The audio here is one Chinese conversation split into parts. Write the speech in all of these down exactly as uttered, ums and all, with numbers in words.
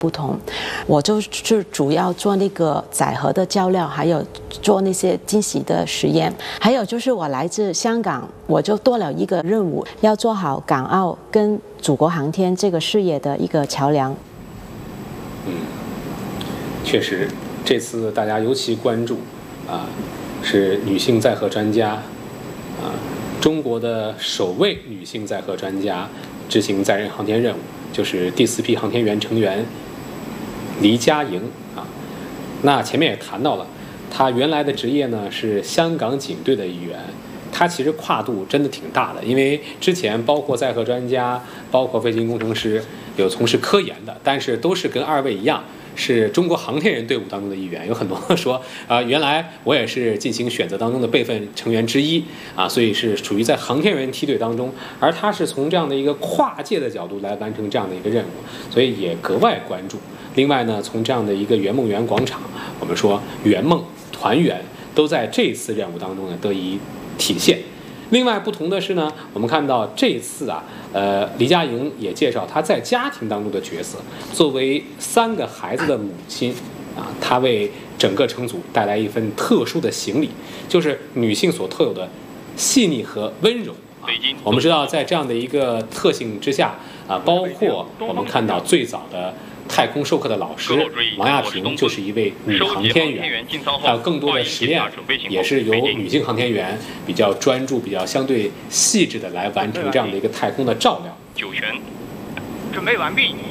不同，我就是主要做那个载荷的较量，还有做那些惊喜的实验，还有就是我来自香港，我就多了一个任务，要做好港澳跟祖国航天这个事业的一个桥梁。 嗯，确实，这次大家尤其关注啊，是女性载荷专家啊，中国的首位女性载荷专家执行载人航天任务，就是第四批航天员成员黎佳莹啊。那前面也谈到了，她原来的职业呢是香港警队的一员，她其实跨度真的挺大的，因为之前包括载荷专家，包括飞行工程师，有从事科研的，但是都是跟二位一样，是中国航天员队伍当中的一员。有很多说啊、呃，原来我也是进行选择当中的备份成员之一啊，所以是属于在航天员梯队当中，而他是从这样的一个跨界的角度来完成这样的一个任务，所以也格外关注。另外呢，从这样的一个圆梦园广场，我们说圆梦团圆都在这次任务当中呢得以体现。另外不同的是呢，我们看到这次啊，呃，黎佳莹也介绍她在家庭当中的角色，作为三个孩子的母亲啊，她为整个乘组带来一份特殊的行礼，就是女性所特有的细腻和温柔。啊、我们知道，在这样的一个特性之下啊，包括我们看到最早的太空授课的老师王亚平就是一位女航天员，还有更多的实验也是由女性航天员比较专注、比较相对细致的来完成这样的一个太空的照料。 九泉，准备完毕。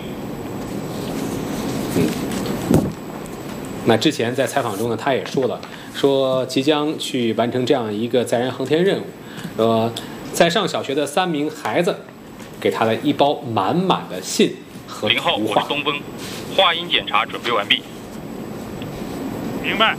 嗯，那之前在采访中呢，他也说了，说即将去完成这样一个载人航天任务，说在上小学的三名孩子给他了一包满满的信和零号，我是东风，话音检查准备完毕。明白。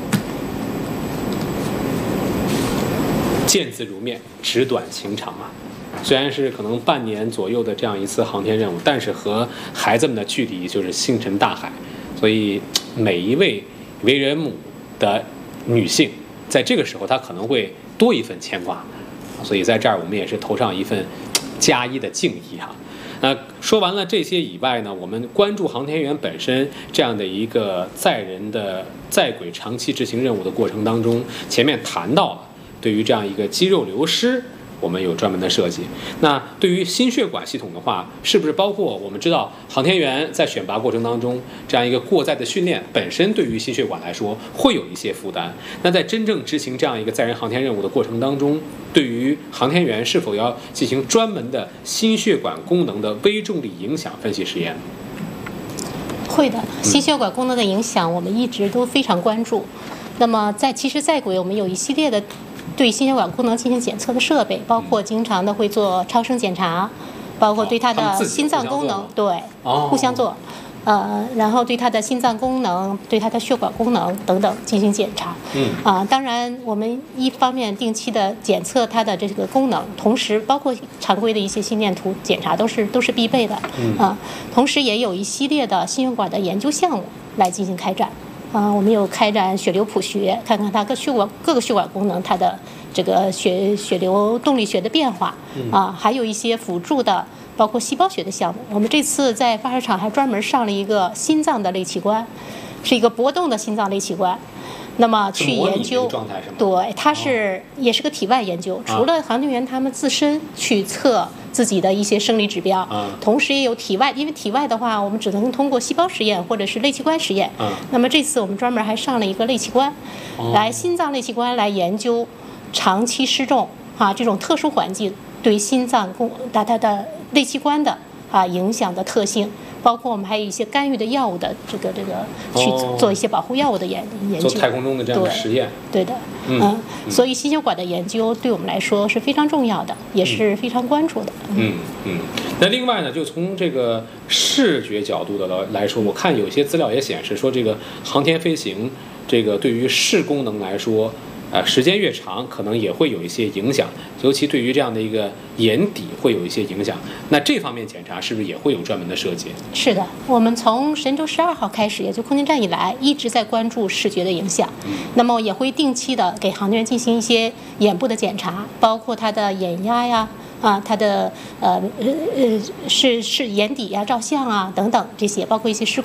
见字如面，纸短情长啊。虽然是可能半年左右的这样一次航天任务，但是和孩子们的距离就是星辰大海。所以每一位为人母的女性，在这个时候她可能会多一份牵挂。所以在这儿我们也是投上一份加一的敬意哈。那说完了这些以外呢，我们关注航天员本身这样的一个载人的在轨长期执行任务的过程当中，前面谈到了对于这样一个肌肉流失，我们有专门的设计。那对于心血管系统的话，是不是包括我们知道航天员在选拔过程当中这样一个过载的训练本身对于心血管来说会有一些负担？那在真正执行这样一个载人航天任务的过程当中，对于航天员是否要进行专门的心血管功能的微重力影响分析实验？ 会的，心血管功能的影响我们一直都非常关注。那么在其实在轨我们有一系列的对心血管功能进行检测的设备，包括经常的会做超声检查，包括对它的心脏功能，对，互相做，呃，然后对它的心脏功能、对它的血管功能等等进行检查。 嗯， 啊，当然我们一方面定期的检测它的这个功能，同时包括常规的一些心电图检查都是都是必备的。 嗯， 啊，同时也有一系列的心血管的研究项目来进行开展。啊，我们有开展血流谱学，看看它各血管各个血管功能它的这个血血流动力学的变化啊，还有一些辅助的，包括细胞学的项目。我们这次在发射场还专门上了一个心脏的类器官，是一个搏动的心脏类器官。那么去研究，对，它是、哦、也是个体外研究，除了航天员他们自身去测自己的一些生理指标， 啊、 同时也有体外，因为体外的话，我们只能通过细胞实验或者是类器官实验。 啊、 那么这次我们专门还上了一个类器官， 哦、 来心脏类器官来研究长期失重啊这种特殊环境对心脏功它它的类器官的啊影响的特性。包括我们还有一些干预的药物的这个这个去做一些保护药物的研研究， 做太空中的这样的实验。 对的， 嗯， 嗯，所以心血管的研究对我们来说是非常重要的，也是非常关注的。 嗯嗯。那另外呢，就从这个视觉角度的来说，我看有些资料也显示说，这个航天飞行这个对于视功能来说。呃，时间越长，可能也会有一些影响，尤其对于这样的一个眼底会有一些影响。那这方面检查是不是也会有专门的设计？ 是的，我们从神舟十二号开始，也就空间站以来，一直在关注视觉的影响。 嗯、 那么也会定期的给航天员进行一些眼部的检查，包括他的眼压呀。啊，它的呃呃是是眼底呀、照相啊等等这些，包括一些视